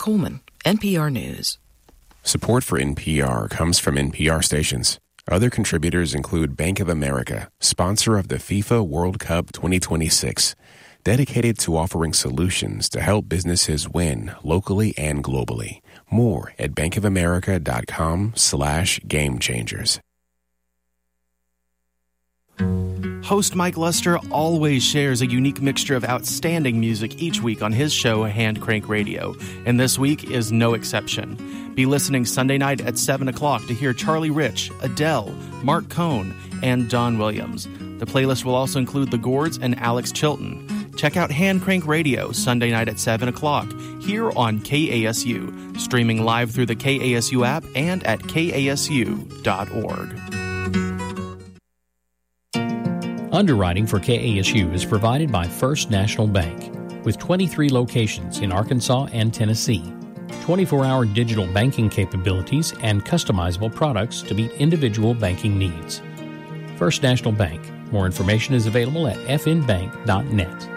Coleman, NPR News. Support for NPR comes from NPR stations. Other contributors include Bank of America, sponsor of the FIFA World Cup 2026, dedicated to offering solutions to help businesses win locally and globally. More at bankofamerica.com/gamechangers. Host Mike Luster always shares a unique mixture of outstanding music each week on his show, Hand Crank Radio, and this week is no exception. Be listening Sunday night at 7 o'clock to hear Charlie Rich, Adele, Mark Cohn, and Don Williams. The playlist will also include The Gourds and Alex Chilton. Check out Hand Crank Radio Sunday night at 7 o'clock here on KASU, streaming live through the KASU app and at kasu.org. Underwriting for KASU is provided by First National Bank, with 23 locations in Arkansas and Tennessee, 24-hour digital banking capabilities, and customizable products to meet individual banking needs. First National Bank. More information is available at fnbank.net.